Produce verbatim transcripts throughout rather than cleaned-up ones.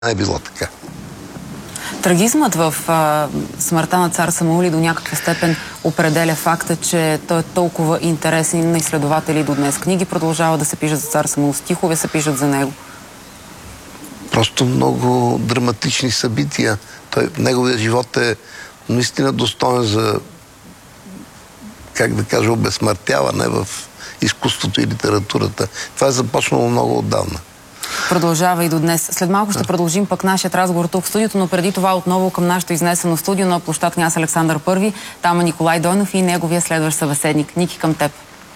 Не е било така. Трагизмът в а, смъртта на цар Самуил до някаква степен определя факта, че той е толкова интересен на изследователи до днес. Книги продължават да се пишат за цар Самуил, стихове се пишат за него. Просто много драматични събития. Той, неговия живот е наистина достоен за, как да кажа, обезсмъртяване в изкуството и литературата. Това е започнало много отдавна. Продължава и до днес. След малко ще продължим пък нашият разговор тук в студиото, но преди това отново към нашето изнесено студио на площад Княз Александър Първи. Там е Николай Дойнов и неговия следващ събеседник. Ники, към теб.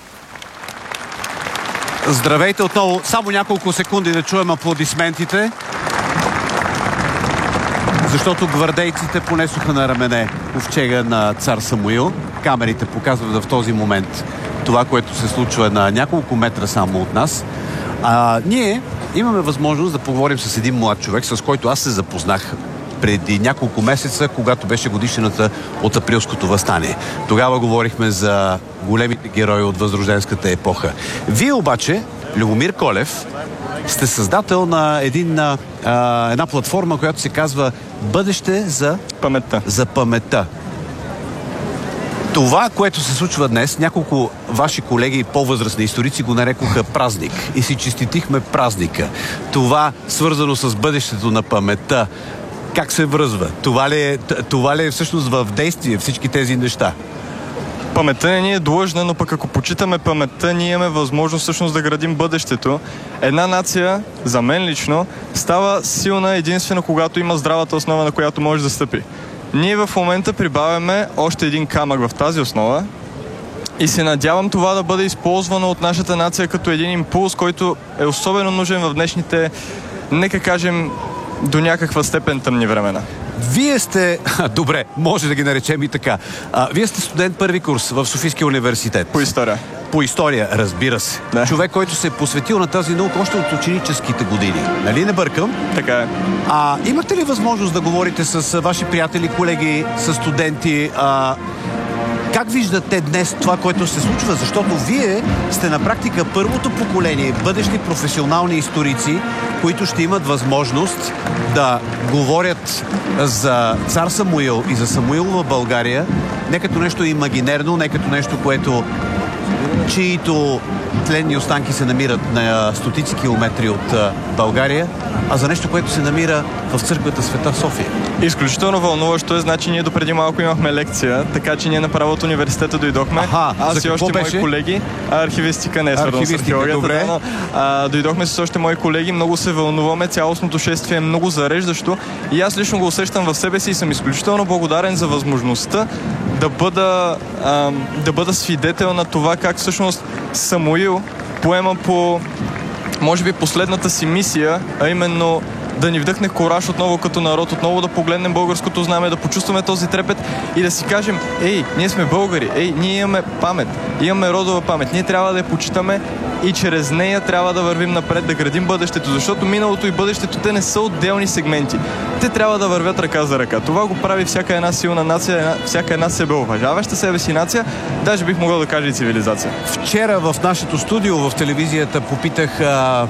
Здравейте отново. Само няколко секунди да чуем аплодисментите. Защото гвардейците понесоха на рамене ковчега на цар Самуил. Камерите показват в този момент това, което се случва на няколко метра само от нас. А, ние имаме възможност да поговорим с един млад човек, с който аз се запознах преди няколко месеца, когато беше годишнината от Априлското въстание. Тогава говорихме за големите герои от възрожденската епоха. Вие обаче, Любомир Колев, сте създател на един, а, една платформа, която се казва Бъдеще за паметта. За паметта. Това, което се случва днес, няколко ваши колеги и по-възрастни историци го нарекоха празник и си честитихме празника. Това, свързано с бъдещето на паметта, как се връзва? Това ли е, това ли е всъщност в действие всички тези неща? Паметта не ни е длъжна, но пък ако почитаме паметта, ние имаме възможност всъщност да градим бъдещето. Една нация, за мен лично, става силна единствено, когато има здравата основа, на която може да стъпи. Ние в момента прибавяме още един камък в тази основа и се надявам това да бъде използвано от нашата нация като един импулс, който е особено нужен в днешните, нека кажем, до някаква степен тъмни времена. Вие сте... Добре, може да ги наречем и така. А, вие сте студент първи курс в Софийския университет. По история. По история, разбира се. Да. Човек, който се е посветил на тази наука още от ученическите години. Нали не бъркам? Така е. А имахте ли възможност да говорите с ваши приятели, колеги, с студенти? А, как виждате днес това, което се случва? Защото вие сте на практика първото поколение бъдещи професионални историци, които ще имат възможност да говорят за цар Самуил и за Самуил в България не като нещо имагинерно, не като нещо, което чието тленни останки се намират на стотици километри от България, а за нещо, което се намира в църквата Света София. Изключително вълнуващо е, значи ние допреди малко имахме лекция, така че ние направо от университета дойдохме. Аха, аз и още беше? мои колеги. Архивистика не е свързано с археологията. Добре. Да, но, а, дойдохме с още мои колеги, много се вълнуваме, цялостното шествие е много зареждащо и аз лично го усещам в себе си и съм изключително благодарен за възможността да бъда, а, да бъда свидетел на това как всъщност Самуил поема по, може би, последната си мисия, а именно да ни вдъхне кораж отново като народ, отново да погледнем българското знаме, да почувстваме този трепет и да си кажем: ей, ние сме българи, ей, ние имаме памет, имаме родова памет, ние трябва да я почитаме и чрез нея трябва да вървим напред, да градим бъдещето, защото миналото и бъдещето, те не са отделни сегменти. Те трябва да вървят ръка за ръка. Това го прави всяка една силна нация, една, всяка една себеуважаваща себе си нация, даже бих могъл да кажа и цивилизация. Вчера в нашето студио в телевизията попитах а...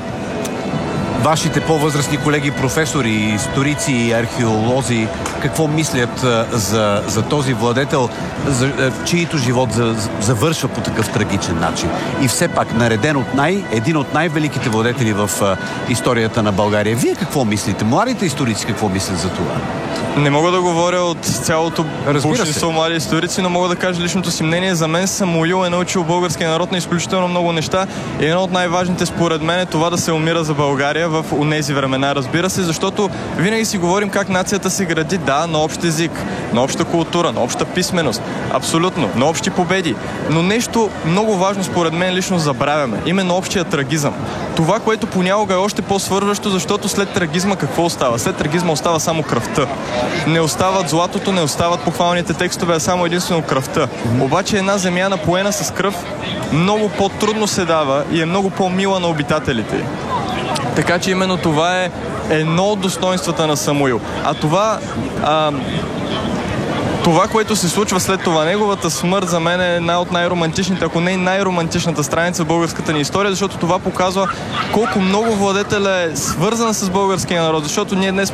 вашите по-възрастни колеги, професори, историци и археолози, какво мислят а, за, за този владетел, за, а, чието живот за, завършва по такъв трагичен начин. И все пак нареден от най, един от най-великите владетели в а, историята на България. Вие какво мислите? Младите историци какво мислят за това? Не мога да говоря от цялото большинство млади историци, но мога да кажа личното си мнение. За мен Самуил е научил българския народ на изключително много неща. И едно от най-важните според мен е това да се умира за България в онези времена, разбира се, защото винаги си говорим как нацията се гради, да, на общ език, на обща култура, на обща писменост, абсолютно, на общи победи. Но нещо много важно според мен лично забравяме, именно общия трагизъм. Това, което понякога е още по-свързващо, защото след трагизма какво остава? След трагизма остава само кръвта. Не остават златото, не остават похвалните текстове, а само единствено кръвта. Обаче една земя напоена с кръв много по-трудно се дава и е много по-мила на обитателите. Така че именно това е едно от достоинствата на Самуил. А това... А, това, което се случва след това, неговата смърт за мен е една от най-романтичните, ако не и най-романтичната страница в българската ни история, защото това показва колко много владетеля е свързан с българския народ, защото ние днес